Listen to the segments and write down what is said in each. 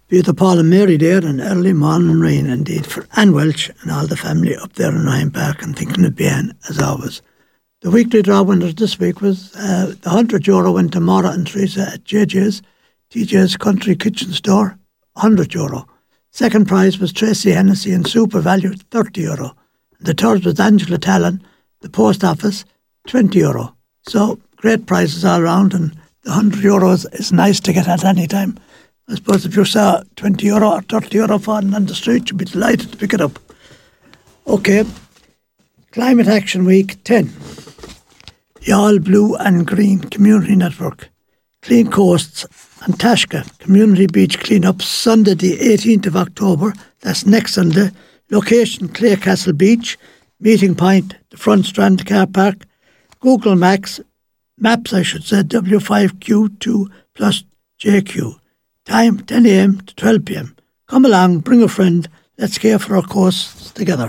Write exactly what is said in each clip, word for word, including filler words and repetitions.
Peter, Paul and Mary there, and early morning rain indeed for Anne Welch and all the family up there in Ryan Park, and thinking of Bian as always. The weekly draw winners this week was uh, the one hundred euro went to Maura and Teresa at J J's, T J's Country Kitchen Store, one hundred euro. Second prize was Tracy Hennessy in Super Value, thirty euro. The third was Angela Talon, the Post Office, twenty euro. So great prizes all round, and the one hundred euros is nice to get at any time. I suppose if you saw twenty euro or thirty euro falling on the street, you'd be delighted to pick it up. Okay, Climate Action Week ten. Youghal Blue and Green Community Network, Clean Coasts and Tashka Community Beach Cleanup, Sunday the eighteenth of October, that's next Sunday. Location Claycastle Beach, meeting point the Front Strand Car Park, Google Maps, Maps I should say, W five Q two plus J Q. Time ten a.m. to twelve p.m. Come along, bring a friend, let's care for our coasts together.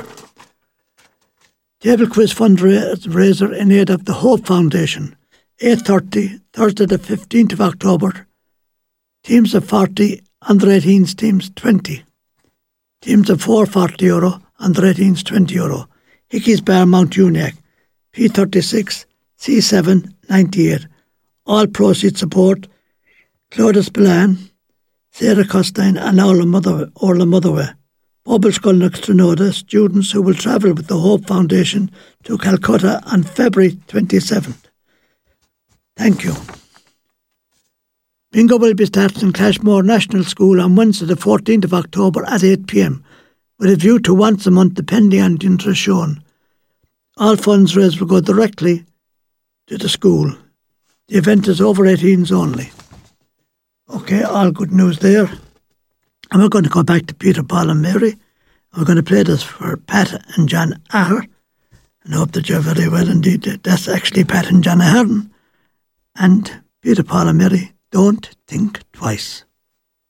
Table quiz fundraiser in aid of the Hope Foundation, eight thirty, Thursday the fifteenth of October. Teams of forty, under eighteens teams twenty. Teams of four forty euro, under eighteens twenty euro. Hickey's Bar, Mount Uniac, P thirty-six, C seven, ninety-eight. All proceeds support Clodagh Spillane, Sarah Costine and Orla Mother, Orla Motherway. Bubble Skulnock Stranoda, students who will travel with the Hope Foundation to Calcutta on February twenty-seventh. Thank you. Bingo will be starting in Clashmore National School on Wednesday the fourteenth of October at eight p.m. with a view to once a month depending on the interest shown. All funds raised will go directly to the school. The event is over eighteens only. Okay, all good news there. And we're going to go back to Peter, Paul and Mary. And we're going to play this for Pat and John Aher. And I hope that you're very well indeed. That's actually Pat and John Ahern. And Peter, Paul and Mary, don't think twice.